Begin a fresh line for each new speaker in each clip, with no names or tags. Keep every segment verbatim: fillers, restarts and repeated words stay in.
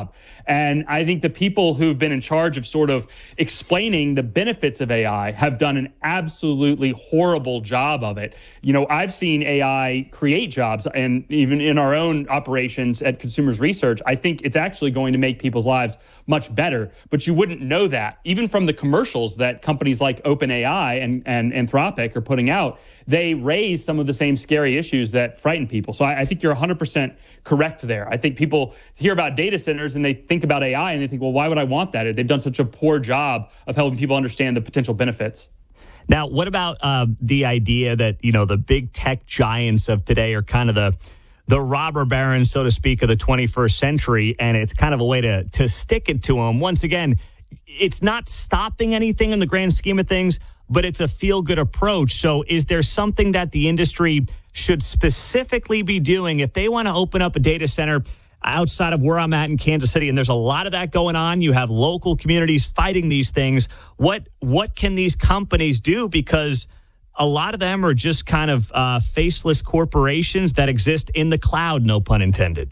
job. And I think the people who've been in charge of sort of explaining the benefits of A I have done an absolutely horrible job of it. You know, I've seen A I create jobs, and even in our own operations at Consumers Research, I think it's actually going to make people's lives much better. But you wouldn't know that. Even from the commercials that companies like OpenAI and, and Anthropic are putting out, they raise some of the same scary issues that frighten people. So I, I think you're one hundred percent correct there. I think people hear about data centers and they think about A I and they think, well, why would I want that? They've done such a poor job of helping people understand the potential benefits.
Now, what about uh, the idea that, you know, the big tech giants of today are kind of the the robber barons, so to speak, of the twenty-first century, and it's kind of a way to to stick it to them? Once again, it's not stopping anything in the grand scheme of things, but it's a feel-good approach. So is there something that the industry should specifically be doing if they want to open up a data center outside of where I'm at in Kansas City? And there's a lot of that going on. You have local communities fighting these things. What what can these companies do? Because a lot of them are just kind of uh, faceless corporations that exist in the cloud, no pun intended.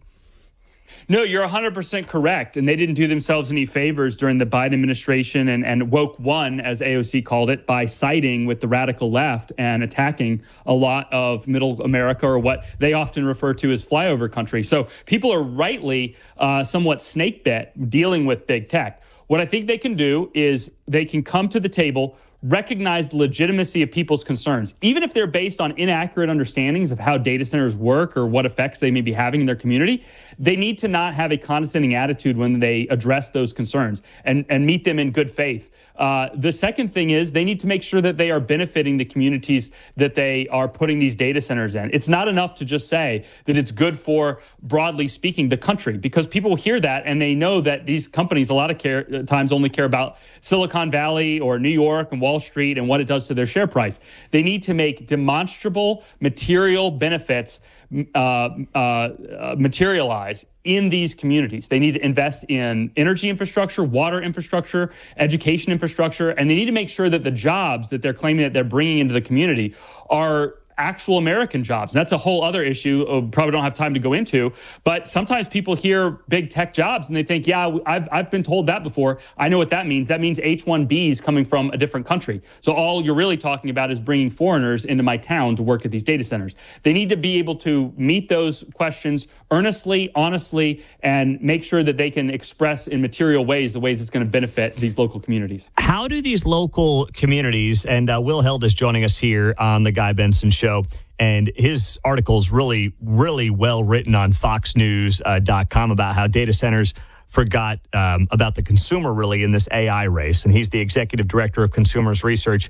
No, you're one hundred percent correct. And they didn't do themselves any favors during the Biden administration and, and woke one, as A O C called it, by siding with the radical left and attacking a lot of middle America, or what they often refer to as flyover country. So people are rightly uh, somewhat snake bit dealing with big tech. What I think they can do is they can come to the table, recognize the legitimacy of people's concerns, even if they're based on inaccurate understandings of how data centers work or what effects they may be having in their community. They need to not have a condescending attitude when they address those concerns and, and meet them in good faith. Uh, the second thing is they need to make sure that they are benefiting the communities that they are putting these data centers in. It's not enough to just say that it's good for, broadly speaking, the country, because people hear that and they know that these companies a lot of care, times only care about Silicon Valley or New York and Wall Street and what it does to their share price. They need to make demonstrable material benefits Uh, uh, uh, materialize in these communities. They need to invest in energy infrastructure, water infrastructure, education infrastructure, and they need to make sure that the jobs that they're claiming that they're bringing into the community are actual American jobs. That's a whole other issue uh, probably don't have time to go into, but sometimes people hear big tech jobs and they think, yeah, I've, I've been told that before. I know what that means. That means H one Bs coming from a different country. So all you're really talking about is bringing foreigners into my town to work at these data centers. They need to be able to meet those questions earnestly, honestly, and make sure that they can express in material ways the ways it's going to benefit these local communities.
How do these local communities, and uh, Will Held is joining us here on the Guy Benson Show, and his article is really, really well written on fox news dot com about how data centers forgot um, about the consumer really in this A I race, and he's the executive director of Consumers Research.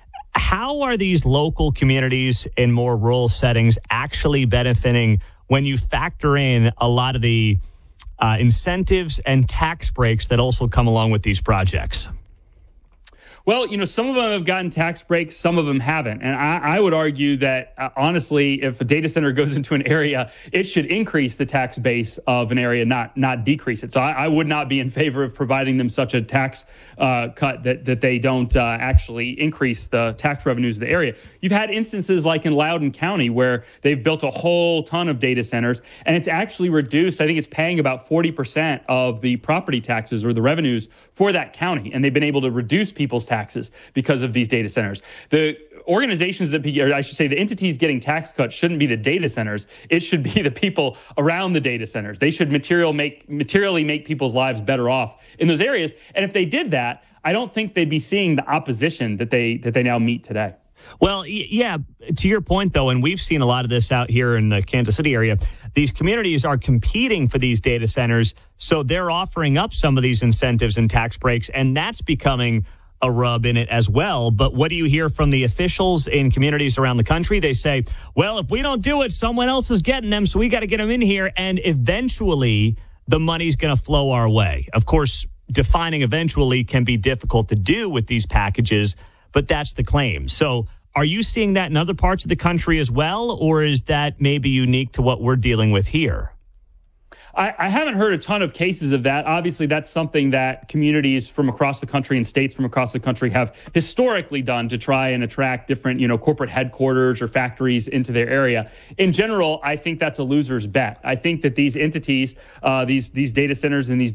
How are these local communities in more rural settings actually benefiting when you factor in a lot of the uh, incentives and tax breaks that also come along with these projects?
Well, you know, some of them have gotten tax breaks, some of them haven't. And I, I would argue that, uh, honestly, if a data center goes into an area, it should increase the tax base of an area, not not decrease it. So I, I would not be in favor of providing them such a tax uh, cut that, that they don't uh, actually increase the tax revenues of the area. You've had instances like in Loudoun County where they've built a whole ton of data centers, and it's actually reduced. I think it's paying about forty percent of the property taxes or the revenues for that county, and they've been able to reduce people's taxes because of these data centers. The organizations that, or I should say the entities getting tax cuts shouldn't be the data centers. It should be the people around the data centers. They should material make, materially make people's lives better off in those areas. And if they did that, I don't think they'd be seeing the opposition that they that they now meet today.
Well, yeah, to your point, though, and we've seen a lot of this out here in the Kansas City area, these communities are competing for these data centers, so they're offering up some of these incentives and tax breaks, and that's becoming a rub in it as well. But what do you hear from the officials in communities around the country? They say, well, if we don't do it, someone else is getting them, so we got to get them in here, and eventually the money's going to flow our way. Of course, defining eventually can be difficult to do with these packages, but that's the claim. So are you seeing that in other parts of the country as well, or is that maybe unique to what we're dealing with here?
I, I haven't heard a ton of cases of that. Obviously, that's something that communities from across the country and states from across the country have historically done to try and attract different, you know, corporate headquarters or factories into their area. In general, I think that's a loser's bet. I think that these entities, uh, these these data centers and these